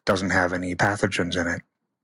doesn't have any pathogens in it.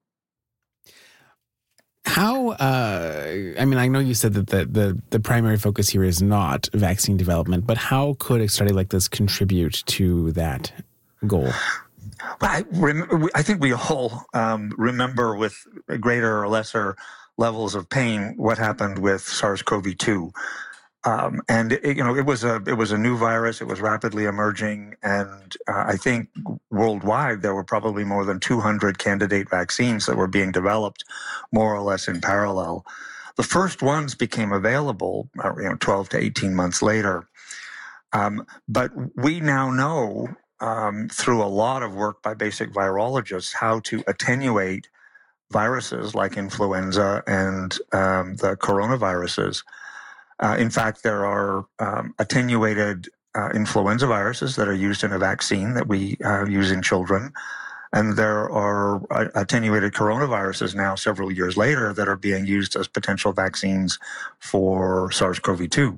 How, I know you said that the primary focus here is not vaccine development, but how could a study like this contribute to that goal? Well, I think we all remember with greater or lesser levels of pain what happened with SARS-CoV-2. And it was a new virus. It was rapidly emerging, and I think worldwide there were probably more than 200 candidate vaccines that were being developed, more or less in parallel. The first ones became available, 12 to 18 months later. But we now know through a lot of work by basic virologists how to attenuate viruses like influenza and the coronaviruses. In fact, there are attenuated influenza viruses that are used in a vaccine that we use in children. And there are attenuated coronaviruses now, several years later, that are being used as potential vaccines for SARS-CoV-2.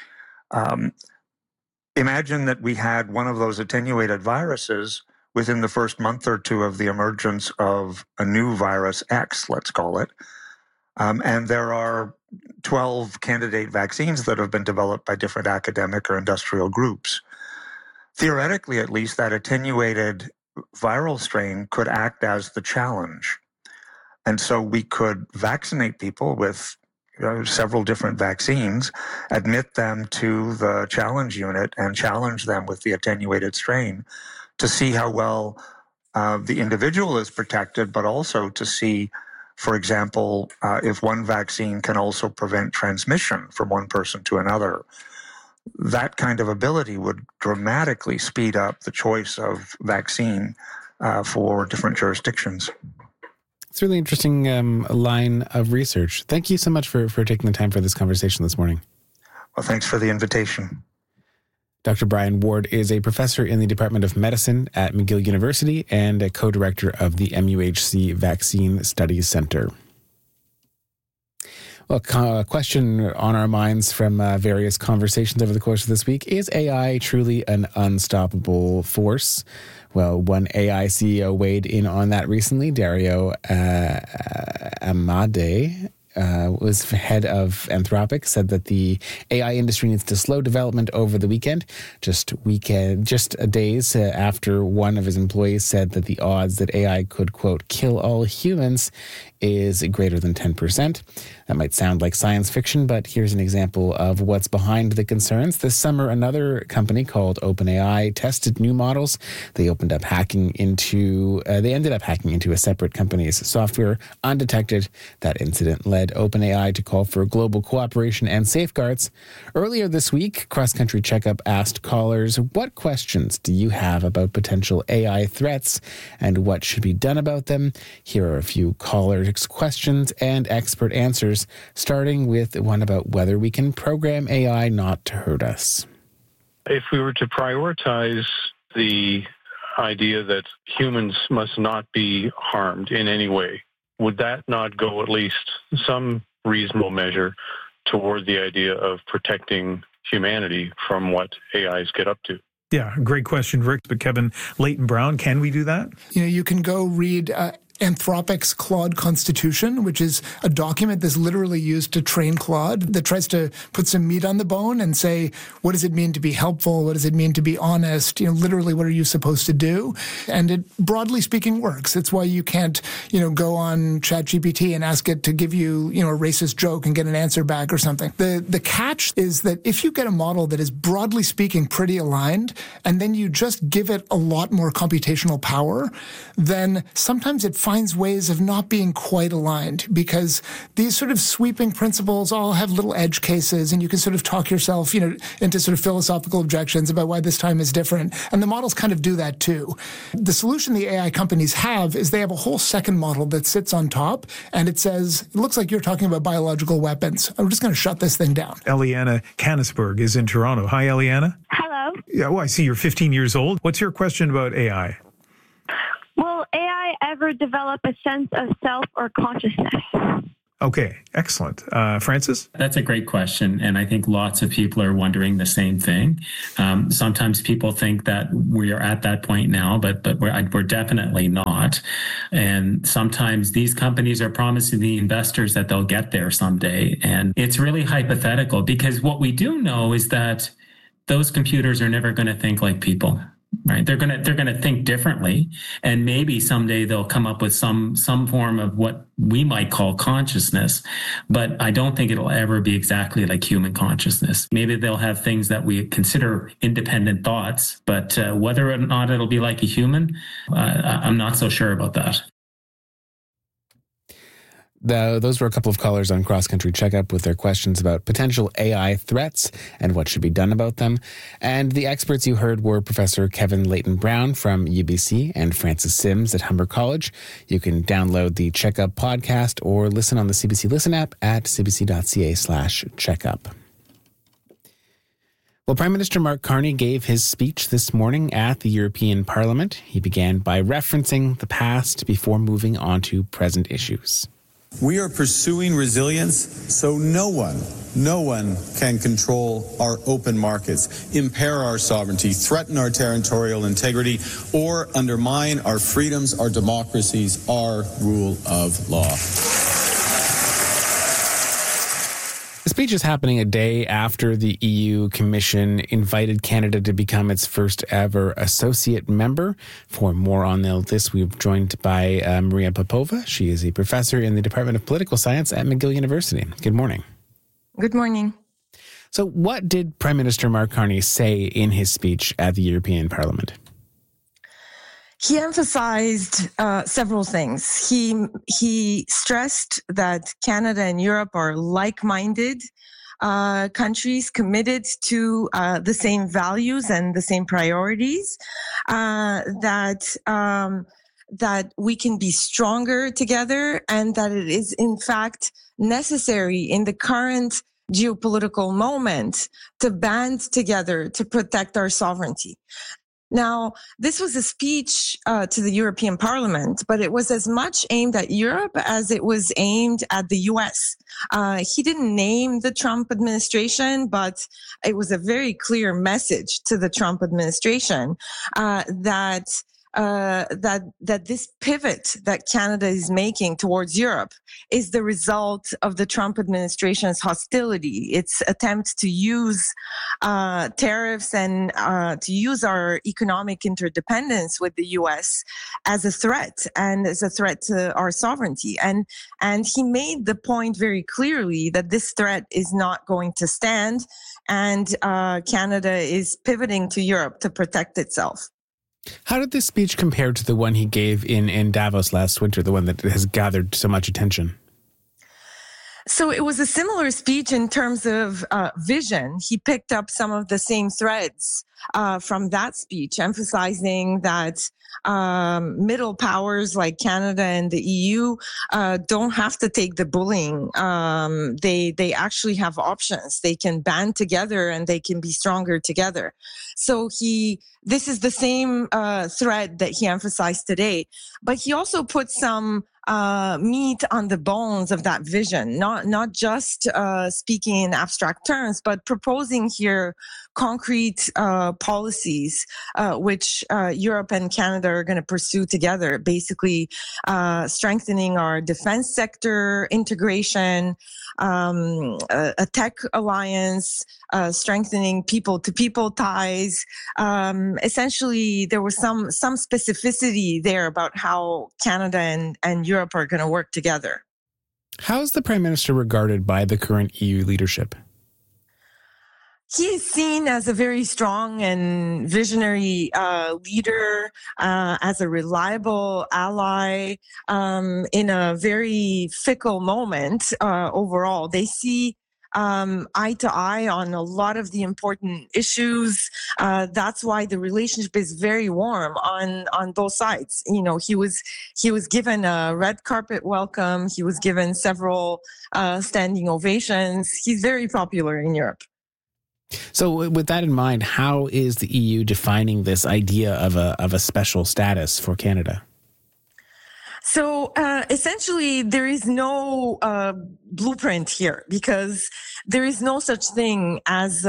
Imagine that we had one of those attenuated viruses within the first month or two of the emergence of a new virus X, let's call it. And there are 12 candidate vaccines that have been developed by different academic or industrial groups. Theoretically, at least, that attenuated viral strain could act as the challenge. And so we could vaccinate people with several different vaccines, admit them to the challenge unit, and challenge them with the attenuated strain to see how well the individual is protected, but also to see, for example, if one vaccine can also prevent transmission from one person to another. That kind of ability would dramatically speed up the choice of vaccine for different jurisdictions. It's a really interesting line of research. Thank you so much for taking the time for this conversation this morning. Well, thanks for the invitation. Dr. Brian Ward is a professor in the Department of Medicine at McGill University and a co-director of the MUHC Vaccine Studies Center. Well, a question on our minds from various conversations over the course of this week: is AI truly an unstoppable force? Well, one AI CEO weighed in on that recently. Dario Amodei was head of Anthropic, said that the AI industry needs to slow development over the weekend. Just days after one of his employees said that the odds that AI could, quote, kill all humans is greater than 10%. That might sound like science fiction, but here's an example of what's behind the concerns. This summer, another company called OpenAI tested new models. They ended up hacking into a separate company's software undetected. That incident led OpenAI to call for global cooperation and safeguards. Earlier this week, Cross Country Checkup asked callers, what questions do you have about potential AI threats and what should be done about them? Here are a few callers' questions and expert answers, starting with one about whether we can program AI not to hurt us. If we were to prioritize the idea that humans must not be harmed in any way, would that not go at least some reasonable measure toward the idea of protecting humanity from what AIs get up to? Yeah, great question, Rick. But Kevin Leighton-Brown, can we do that? You can go read Anthropic's Claude Constitution, which is a document that's literally used to train Claude, that tries to put some meat on the bone and say, what does it mean to be helpful? What does it mean to be honest? Literally, what are you supposed to do? And it, broadly speaking, works. It's why you can't, go on ChatGPT and ask it to give you, a racist joke and get an answer back or something. The catch is that if you get a model that is, broadly speaking, pretty aligned, and then you just give it a lot more computational power, then sometimes it finds ways of not being quite aligned, because these sort of sweeping principles all have little edge cases, and you can sort of talk yourself, into sort of philosophical objections about why this time is different. And the models kind of do that too. The solution the AI companies have is they have a whole second model that sits on top, and it says, it looks like you're talking about biological weapons. I'm just going to shut this thing down. Eliana Canisberg is in Toronto. Hi, Eliana. Hello. Yeah, well, I see you're 15 years old. What's your question about AI? Will AI ever develop a sense of self or consciousness? Okay, excellent. Francis? That's a great question. And I think lots of people are wondering the same thing. Sometimes people think that we are at that point now, but we're definitely not. And sometimes these companies are promising the investors that they'll get there someday. And it's really hypothetical, because what we do know is that those computers are never going to think like people. Right, they're gonna think differently, and maybe someday they'll come up with some form of what we might call consciousness. But I don't think it'll ever be exactly like human consciousness. Maybe they'll have things that we consider independent thoughts, but whether or not it'll be like a human, I'm not so sure about that. Those were a couple of callers on Cross Country Checkup with their questions about potential AI threats and what should be done about them. And the experts you heard were Professor Kevin Leighton Brown from UBC and Francis Sims at Humber College. You can download the Checkup podcast or listen on the CBC Listen app at cbc.ca/checkup. Well, Prime Minister Mark Carney gave his speech this morning at the European Parliament. He began by referencing the past before moving on to present issues. We are pursuing resilience so no one can control our open markets, impair our sovereignty, threaten our territorial integrity, or undermine our freedoms, our democracies, our rule of law. The speech is happening a day after the EU Commission invited Canada to become its first ever associate member. For more on this, we're joined by Maria Popova. She is a professor in the Department of Political Science at McGill University. Good morning. Good morning. So what did Prime Minister Mark Carney say in his speech at the European Parliament? He emphasized several things. He stressed that Canada and Europe are like-minded countries committed to the same values and the same priorities, that we can be stronger together, and that it is in fact necessary in the current geopolitical moment to band together to protect our sovereignty. Now, this was a speech to the European Parliament, but it was as much aimed at Europe as it was aimed at the U.S. He didn't name the Trump administration, but it was a very clear message to the Trump administration that this pivot that Canada is making towards Europe is the result of the Trump administration's hostility, its attempt to use tariffs and to use our economic interdependence with the U.S. as a threat and as a threat to our sovereignty. And he made the point very clearly that this threat is not going to stand, and Canada is pivoting to Europe to protect itself. How did this speech compare to the one he gave in Davos last winter, the one that has gathered so much attention? So it was a similar speech in terms of vision. He picked up some of the same threads from that speech, emphasizing that middle powers like Canada and the EU don't have to take the bullying. They actually have options. They can band together and they can be stronger together. So this is the same thread that he emphasized today, but he also put some meat on the bones of that vision, not just speaking in abstract terms, but proposing here concrete policies which Europe and Canada are going to pursue together, basically strengthening our defense sector integration, a tech alliance, strengthening people-to-people ties. Essentially, there was some specificity there about how Canada and Europe are going to work together. How is the Prime Minister regarded by the current EU leadership? He's seen as a very strong and visionary leader, as a reliable ally in a very fickle moment overall. They see eye to eye on a lot of the important issues. That's why the relationship is very warm on both sides. You know, he was given a red carpet welcome. He was given several standing ovations. He's very popular in Europe. So with that in mind, how is the EU defining this idea of a special status for Canada? So essentially, there is no blueprint here because there is no such thing as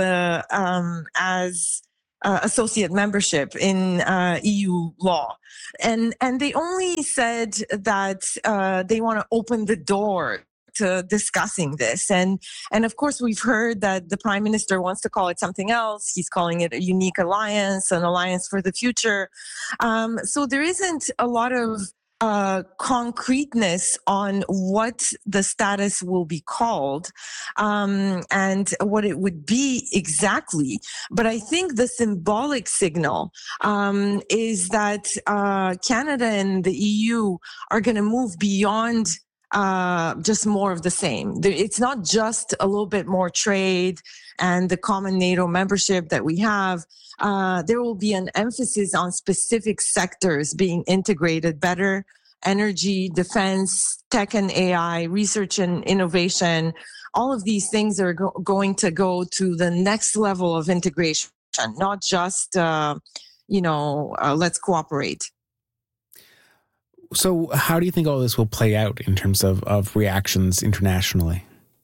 associate membership in EU law, and they only said that they want to open the door to discussing this, and of course we've heard that the Prime Minister wants to call it something else. He's calling it a unique alliance, an alliance for the future. So there isn't a lot of concreteness on what the status will be called and what it would be exactly. But I think the symbolic signal is that Canada and the EU are going to move beyond just more of the same. It's not just a little bit more trade and the common NATO membership that we have. There will be an emphasis on specific sectors being integrated better: energy, defense, tech and AI, research and innovation. All of these things are going to go to the next level of integration, not just, let's cooperate. So how do you think all this will play out in terms of reactions internationally?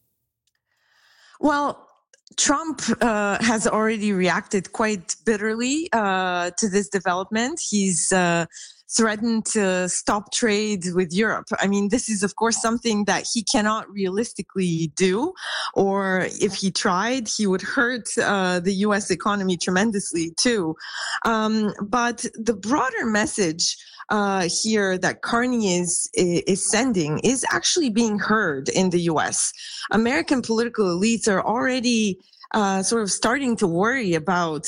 Well, Trump has already reacted quite bitterly to this development. He's threatened to stop trade with Europe. I mean, this is, of course, something that he cannot realistically do, or if he tried, he would hurt the U.S. economy tremendously, too. But the broader message here that Carney is sending is actually being heard in the U.S. American political elites are already sort of starting to worry about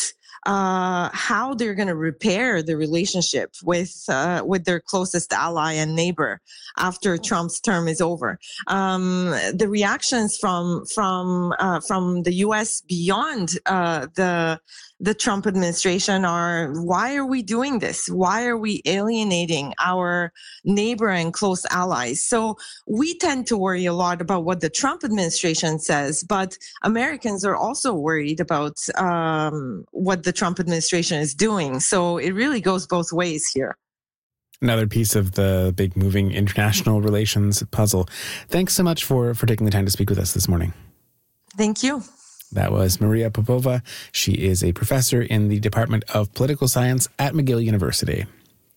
how they're going to repair the relationship with their closest ally and neighbor after Trump's term is over. The reactions from the U.S. beyond the Trump administration are, why are we doing this? Why are we alienating our neighbor and close allies? So we tend to worry a lot about what the Trump administration says, but Americans are also worried about what the Trump administration is doing. So it really goes both ways here. Another piece of the big moving international relations puzzle. Thanks so much for taking the time to speak with us this morning. Thank you. That was Maria Popova. She is a professor in the Department of Political Science at McGill University.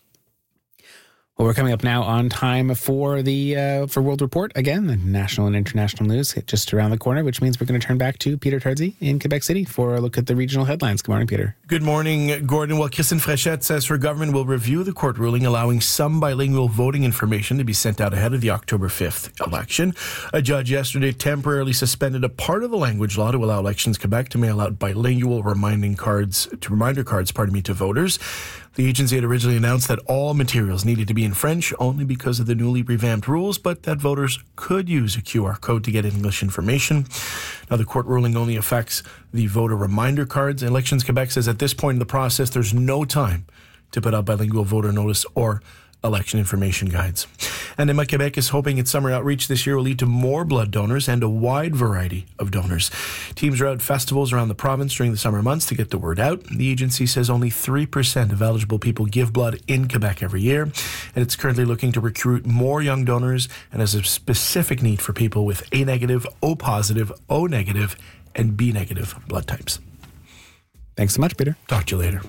Well, we're coming up now on time for the World Report. Again, the national and international news just around the corner, which means we're going to turn back to Peter Tardsey in Quebec City for a look at the regional headlines. Good morning, Peter. Good morning, Gordon. Well, Kristen Fréchette says her government will review the court ruling allowing some bilingual voting information to be sent out ahead of the October 5th election. A judge yesterday temporarily suspended a part of the language law to allow Elections Quebec to mail out bilingual reminder cards to voters. The agency had originally announced that all materials needed to be in French only because of the newly revamped rules, but that voters could use a QR code to get English information. Now, the court ruling only affects the voter reminder cards. Elections Quebec says at this point in the process, there's no time to put out bilingual voter notice or election information guides. And Emma Quebec is hoping its summer outreach this year will lead to more blood donors and a wide variety of donors. Teams are at festivals around the province during the summer months to get the word out. The agency says only 3% of eligible people give blood in Quebec every year, and it's currently looking to recruit more young donors and has a specific need for people with A negative, O positive, O negative, and B negative blood types. Thanks so much, Peter. Talk to you later.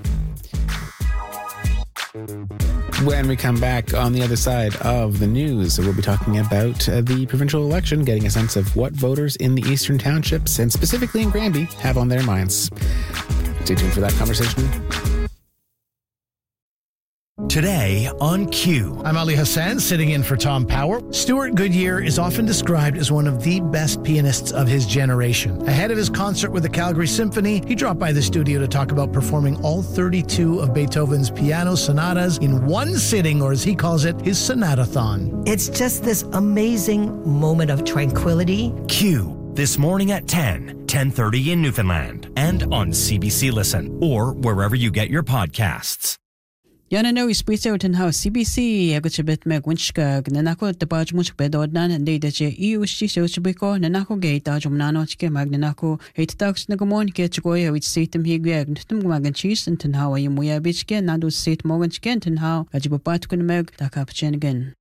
When we come back on the other side of the news, we'll be talking about the provincial election, getting a sense of what voters in the Eastern Townships, and specifically in Granby, have on their minds. Stay tuned for that conversation. Today on Q. I'm Ali Hassan, sitting in for Tom Power. Stuart Goodyear is often described as one of the best pianists of his generation. Ahead of his concert with the Calgary Symphony, he dropped by the studio to talk about performing all 32 of Beethoven's piano sonatas in one sitting, or as he calls it, his sonatathon. It's just this amazing moment of tranquility. Q, this morning at 10:30 in Newfoundland, and on CBC Listen, or wherever you get your podcasts. Yana no ispito ten how CBC agutbet me winchka nanako the barge much bedodnan and data je EU shishobiko nanako gate ajumnano chike magnanako 8 nagomon get goya which seatem higag ntum magan cheese and ten how you muya bitchken nadu seat morgan chicken ten how ajibapat kun meg takap chen again.